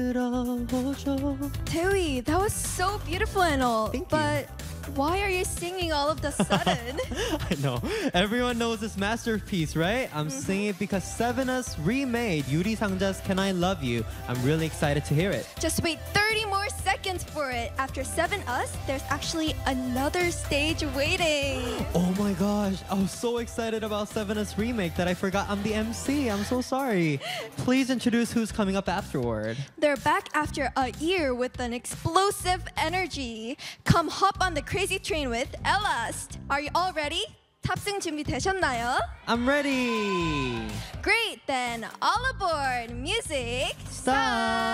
Tewi, that was so beautiful and all. Thank you. But why are you singing all of the sudden? I know. Everyone knows this masterpiece, right? I'm singing it because Sevenus remade Yuri Sangja's Can I Love You. I'm really excited to hear it. Just wait 30 more seconds for it. After 7 Us, there's actually another stage waiting. Oh my gosh, I was so excited about Sevenus remake that I forgot I'm the MC. I'm so sorry. Please introduce who's coming up afterward. They're back after a year with an explosive energy. Come hop on the crazy train with Elast. Are you all ready? 탑승 준비되셨나요? I'm ready. Great, then all aboard. Music Stop.